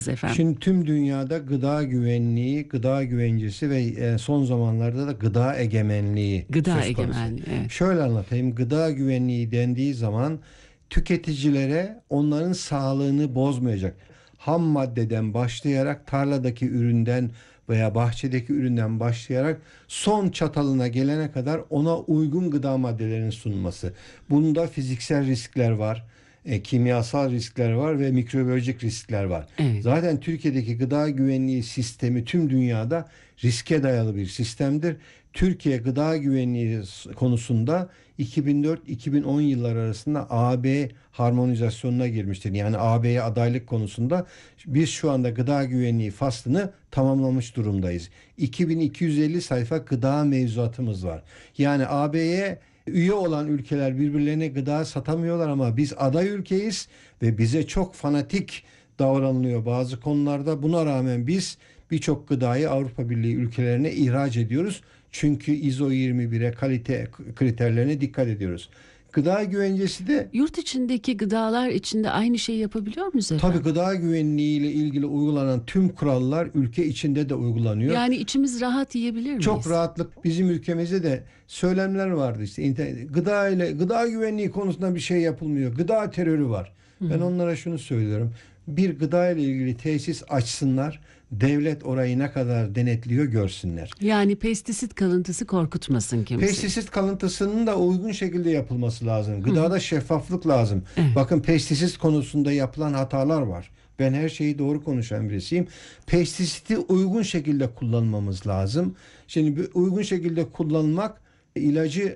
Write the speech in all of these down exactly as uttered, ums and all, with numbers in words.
efendim. Şimdi tüm dünyada gıda güvenliği, gıda güvencesi ve e, son zamanlarda da gıda egemenliği Gıda söz konusu. egemenliği, evet. Şöyle anlatayım. Gıda güvenliği dendiği zaman tüketicilere onların sağlığını bozmayacak ham maddeden başlayarak, tarladaki üründen veya bahçedeki üründen başlayarak son çatalına gelene kadar ona uygun gıda maddelerinin sunulması. Bunda fiziksel riskler var. E, kimyasal riskler var ve mikrobiyolojik riskler var. Evet. Zaten Türkiye'deki gıda güvenliği sistemi tüm dünyada riske dayalı bir sistemdir. Türkiye gıda güvenliği konusunda iki bin dört iki bin on yıllar arasında A B harmonizasyonuna girmiştir. Yani A B'ye adaylık konusunda biz şu anda gıda güvenliği faslını tamamlamış durumdayız. iki bin iki yüz elli sayfa gıda mevzuatımız var. Yani A B'ye üye olan ülkeler birbirlerine gıda satamıyorlar ama biz aday ülkeyiz ve bize çok fanatik davranılıyor bazı konularda. Buna rağmen biz birçok gıdayı Avrupa Birliği ülkelerine ihraç ediyoruz. Çünkü I S O yirmi bire kalite kriterlerine dikkat ediyoruz. Gıda güvencesi de Yurt içindeki gıdalar içinde aynı şeyi yapabiliyor muyuz efendim? tabii gıda güvenliği ile ilgili uygulanan tüm kurallar ülke içinde de uygulanıyor. Yani içimiz rahat yiyebilir miyiz? Çok rahatlık bizim ülkemizde de söylemler vardı işte internet, gıda ile gıda güvenliği konusunda bir şey yapılmıyor. Gıda terörü var. Hı. Ben onlara şunu söylüyorum. Bir gıda ile ilgili tesis açsınlar. Devlet orayı ne kadar denetliyor görsünler. Yani pestisit kalıntısı korkutmasın kimse. Pestisit kalıntısının da uygun şekilde yapılması lazım. Gıdada Hı. şeffaflık lazım. Evet. Bakın pestisit konusunda yapılan hatalar var. Ben her şeyi doğru konuşan birisiyim. Pestisiti uygun şekilde kullanmamız lazım. Şimdi uygun şekilde kullanmak ilacı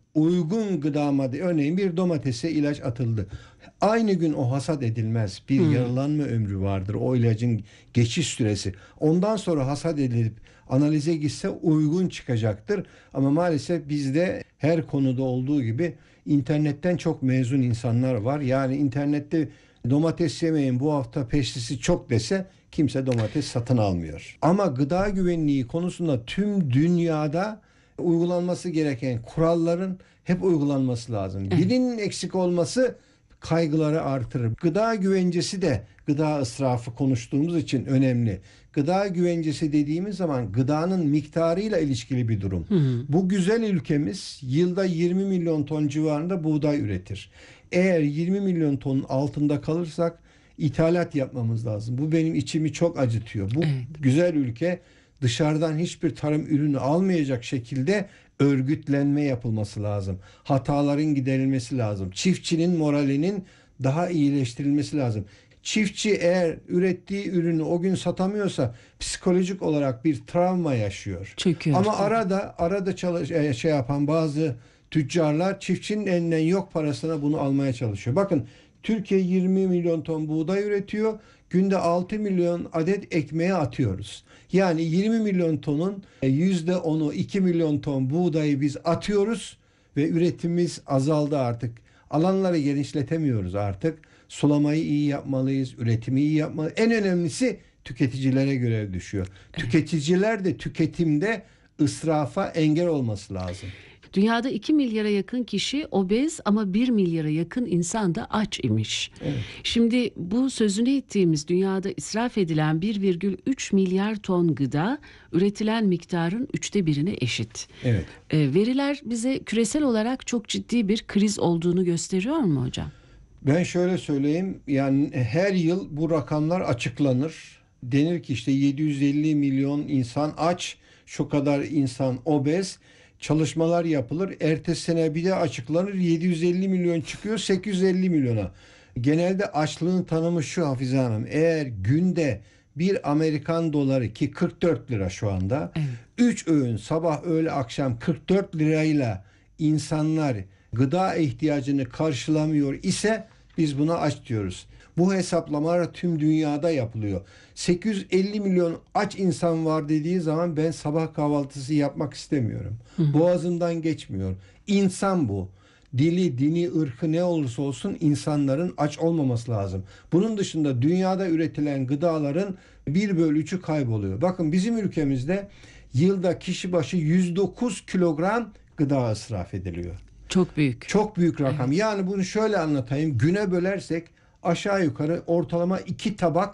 uygun gıda madde, örneğin bir domatese ilaç atıldı. Aynı gün o hasat edilmez. Bir hmm. yaralanma ömrü vardır. O ilacın geçiş süresi. Ondan sonra hasat edilip analize gitse uygun çıkacaktır. Ama maalesef bizde her konuda olduğu gibi internetten çok mezun insanlar var. Yani internette domates yemeyin bu hafta pestisit çok dese kimse domates satın almıyor. Ama gıda güvenliği konusunda tüm dünyada uygulanması gereken kuralların hep uygulanması lazım. Evet. Birinin eksik olması kaygıları artırır. Gıda güvencesi de gıda ısrafı konuştuğumuz için önemli. Gıda güvencesi dediğimiz zaman gıdanın miktarıyla ilişkili bir durum. Hı hı. Bu güzel ülkemiz yılda yirmi milyon ton civarında buğday üretir. Eğer yirmi milyon tonun altında kalırsak ithalat yapmamız lazım. Bu benim içimi çok acıtıyor. Bu evet. güzel ülke dışarıdan hiçbir tarım ürünü almayacak şekilde örgütlenme yapılması lazım. Hataların giderilmesi lazım. Çiftçinin moralinin daha iyileştirilmesi lazım. Çiftçi eğer ürettiği ürünü o gün satamıyorsa psikolojik olarak bir travma yaşıyor. Çöküyor. Ama arada arada çalış, şey yapan bazı tüccarlar çiftçinin elinden yok parasına bunu almaya çalışıyor. Bakın Türkiye yirmi milyon ton buğday üretiyor. Günde altı milyon adet ekmeğe atıyoruz. Yani yirmi milyon tonun yüzde onu iki milyon ton buğdayı biz atıyoruz ve üretimimiz azaldı artık. Alanları genişletemiyoruz artık. Sulamayı iyi yapmalıyız, üretimi iyi yapmalıyız. En önemlisi tüketicilere görev düşüyor. Tüketiciler de tüketimde ısrafa engel olması lazım. Dünyada iki milyara yakın kişi obez ama bir milyara yakın insan da aç imiş. Evet. Şimdi bu sözünü ettiğimiz dünyada israf edilen bir virgül üç milyar ton gıda üretilen miktarın üçte birine eşit. Evet. E, veriler bize küresel olarak çok ciddi bir kriz olduğunu gösteriyor mu hocam? Ben şöyle söyleyeyim, yani her yıl bu rakamlar açıklanır. Denir ki işte yedi yüz elli milyon insan aç, şu kadar insan obez. Çalışmalar yapılır. Ertesi sene bir de açıklanır. yedi yüz elli milyon çıkıyor sekiz yüz elli milyona. Genelde açlığın tanımı şu Hafize Hanım. Eğer günde bir Amerikan doları ki kırk dört lira şu anda. üç evet. öğün sabah öğle akşam kırk dört lirayla insanlar gıda ihtiyacını karşılamıyor ise biz buna aç diyoruz. Bu hesaplamalar tüm dünyada yapılıyor. sekiz yüz elli milyon aç insan var dediği zaman ben sabah kahvaltısı yapmak istemiyorum. Hı hı. Boğazımdan geçmiyor. İnsan bu. Dili, dini, ırkı ne olursa olsun insanların aç olmaması lazım. Bunun dışında dünyada üretilen gıdaların bir bölü üçü kayboluyor. Bakın bizim ülkemizde yılda kişi başı yüz dokuz kilogram gıda israf ediliyor. Çok büyük. Çok büyük rakam. Evet. Yani bunu şöyle anlatayım. Güne bölersek aşağı yukarı ortalama iki tabak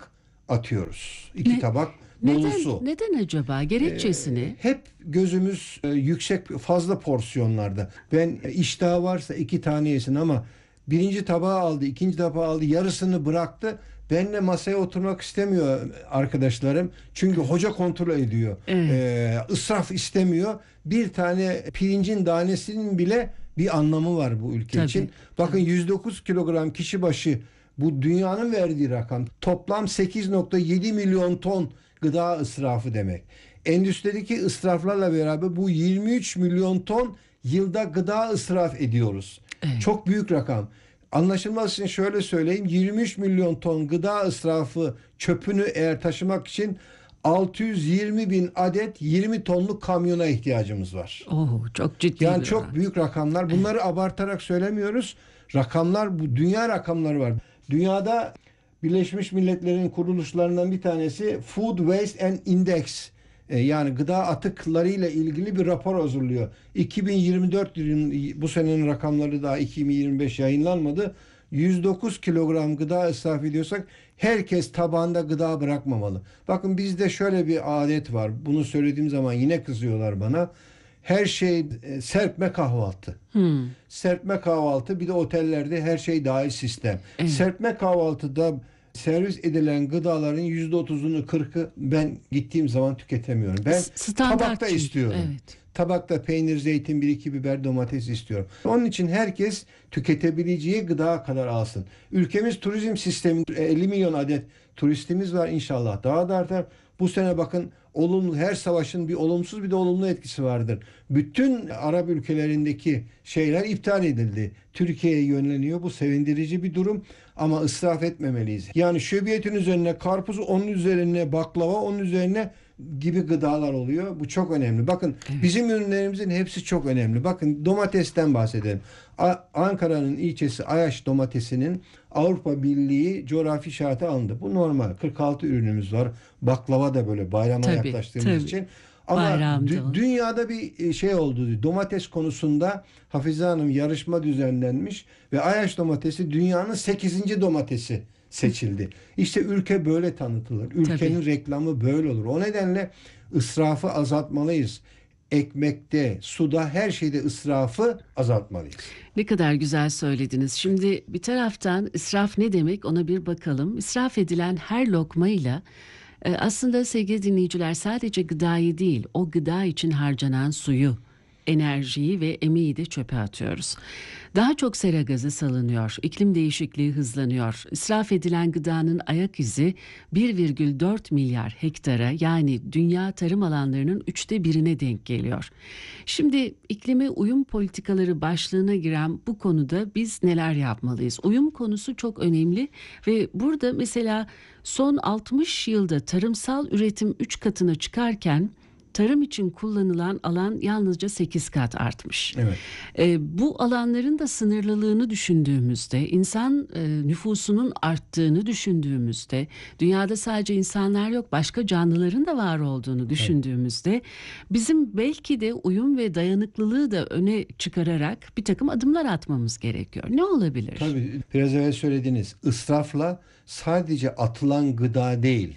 atıyoruz. İki Ne- tabak Neden, dolusu. neden acaba? Gerekçesini? Ee, hep gözümüz e, yüksek fazla porsiyonlarda. Ben e, iştahı varsa iki tane yesin ama birinci tabağı aldı, ikinci tabağı aldı, yarısını bıraktı. Benle masaya oturmak istemiyor arkadaşlarım. Çünkü hoca kontrol ediyor. Evet. Ee, israf istemiyor. Bir tane pirincin tanesinin bile bir anlamı var bu ülke Tabii, için. Bakın yüz dokuz kilogram kişi başı bu dünyanın verdiği rakam. Toplam sekiz nokta yedi milyon ton gıda israfı demek. Endüstrideki israflarla beraber bu yirmi üç milyon ton yılda gıda israf ediyoruz. Evet. Çok büyük rakam. Anlaşılması için şöyle söyleyeyim. yirmi üç milyon ton gıda israfı çöpünü eğer taşımak için altı yüz yirmi bin adet yirmi tonluk kamyona ihtiyacımız var. Oh, çok ciddi Yani bir çok oran. büyük rakamlar. Bunları abartarak söylemiyoruz. Rakamlar, bu dünya rakamları var. Dünyada Birleşmiş Milletler'in kuruluşlarından bir tanesi Food Waste and Index, e, yani gıda atıklarıyla ilgili bir rapor hazırlıyor. iki bin yirmi dört yılın, bu senenin rakamları daha iki bin yirmi beş yayınlanmadı. yüz dokuz kilogram gıda israf ediyorsak herkes tabağında gıda bırakmamalı. Bakın bizde şöyle bir adet var. Bunu söylediğim zaman yine kızıyorlar bana. Her şey e, serpme kahvaltı. Hmm. Serpme kahvaltı, bir de otellerde her şey dahil sistem. Evet. Serpme kahvaltıda servis edilen gıdaların yüzde otuzunu kırkı ben gittiğim zaman tüketemiyorum. Ben S- standart tabakta çünkü, istiyorum. evet. Tabakta peynir, zeytin, bir iki biber, domates istiyorum. Onun için herkes tüketebileceği gıda kadar alsın. Ülkemiz turizm sistemi, elli milyon adet turistimiz var, inşallah daha da artar. Bu sene bakın, olumlu, her savaşın bir olumsuz bir de olumlu etkisi vardır. Bütün Arap ülkelerindeki şeyler iptal edildi. Türkiye'ye yönleniyor. Bu sevindirici bir durum ama israf etmemeliyiz. Yani şöbiyetin üzerine karpuz, onun üzerine baklava, onun üzerine gibi gıdalar oluyor. Bu çok önemli. Bakın, bizim ürünlerimizin hepsi çok önemli. Bakın, domatesten bahsedelim. A- Ankara'nın ilçesi Ayaş domatesinin Avrupa Birliği coğrafi işareti alındı. Bu normal. kırk altı ürünümüz var. Baklava da böyle bayrama Tabii, yaklaştığımız tabii. için. Ama Bayramda dü- o. dünyada bir şey oldu. Domates konusunda Hafize Hanım, yarışma düzenlenmiş ve Ayaş domatesi dünyanın sekizinci domatesi seçildi. İşte ülke böyle tanıtılır. Ülkenin Tabii. reklamı böyle olur. O nedenle israfı azaltmalıyız. Ekmekte, suda, her şeyde israfı azaltmalıyız. Ne kadar güzel söylediniz. Şimdi bir taraftan israf ne demek, ona bir bakalım. İsraf edilen her lokmayla e, aslında sevgili dinleyiciler, sadece gıdayı değil, o gıda için harcanan suyu, enerjiyi ve emeği de çöpe atıyoruz. Daha çok sera gazı salınıyor, iklim değişikliği hızlanıyor. İsraf edilen gıdanın ayak izi bir virgül dört milyar hektara, yani dünya tarım alanlarının üçte birine denk geliyor. Şimdi iklime uyum politikaları başlığına giren bu konuda biz neler yapmalıyız? Uyum konusu çok önemli ve burada mesela son altmış yılda tarımsal üretim üç katına çıkarken tarım için kullanılan alan yalnızca sekiz kat artmış. Evet. E, bu alanların da sınırlılığını düşündüğümüzde, insan e, nüfusunun arttığını düşündüğümüzde, dünyada sadece insanlar yok, başka canlıların da var olduğunu düşündüğümüzde, bizim belki de uyum ve dayanıklılığı da öne çıkararak bir takım adımlar atmamız gerekiyor. Ne olabilir? Tabii, biraz evvel söylediğiniz israfla sadece atılan gıda değil,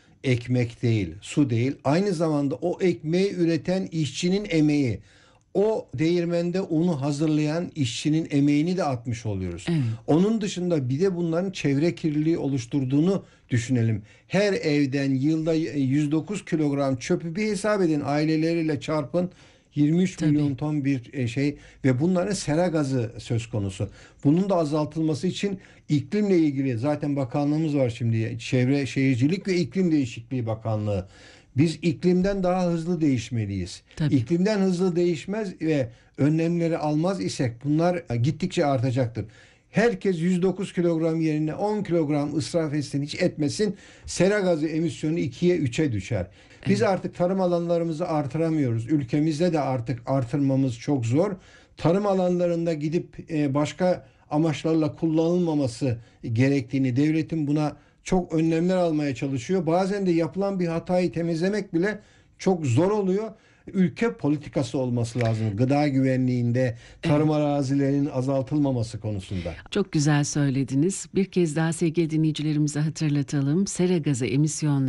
ekmek değil, su değil, aynı zamanda o ekmeği üreten işçinin emeği, o değirmende unu hazırlayan işçinin emeğini de atmış oluyoruz. Evet. Onun dışında bir de bunların çevre kirliliği oluşturduğunu düşünelim. Her evden yılda yüz dokuz kilogram çöpü bir hesap edin, aileleriyle çarpın. yirmi üç Tabii. milyon ton bir şey ve bunların sera gazı söz konusu. Bunun da azaltılması için iklimle ilgili zaten bakanlığımız var şimdi. Çevre Şehircilik ve İklim Değişikliği Bakanlığı. Biz iklimden daha hızlı değişmeliyiz. Tabii. İklimden hızlı değişmez ve önlemleri almaz isek bunlar gittikçe artacaktır. Herkes yüz dokuz kilogram yerine on kilogram israf etsin, hiç etmesin. Sera gazı emisyonu ikiye üçe düşer. Biz artık tarım alanlarımızı artıramıyoruz. Ülkemizde de artık artırmamız çok zor. Tarım alanlarında gidip e, başka amaçlarla kullanılmaması gerektiğini, devletin buna çok önlemler almaya çalışıyor. Bazen de yapılan bir hatayı temizlemek bile çok zor oluyor. ülke politikası olması lazım. Gıda güvenliğinde, tarım arazilerinin azaltılmaması konusunda. Çok güzel söylediniz. Bir kez daha sevgili dinleyicilerimize hatırlatalım. Sera gazı emisyonları